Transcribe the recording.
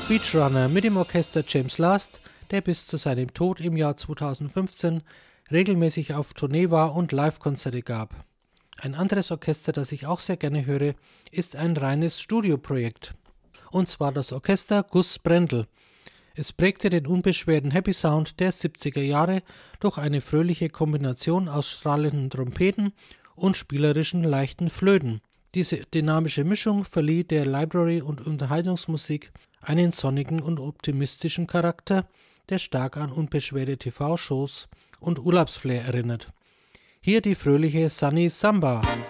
Speechrunner mit dem Orchester James Last, der bis zu seinem Tod im Jahr 2015 regelmäßig auf Tournee war und Live-Konzerte gab. Ein anderes Orchester, das ich auch sehr gerne höre, ist ein reines Studioprojekt. Und zwar das Orchester Gus Brendel. Es prägte den unbeschwerten Happy Sound der 70er Jahre durch eine fröhliche Kombination aus strahlenden Trompeten und spielerischen leichten Flöten. Diese dynamische Mischung verlieh der Library- und Unterhaltungsmusik einen sonnigen und optimistischen Charakter, der stark an unbeschwerte TV-Shows und Urlaubsflair erinnert. Hier die fröhliche Sunny Samba.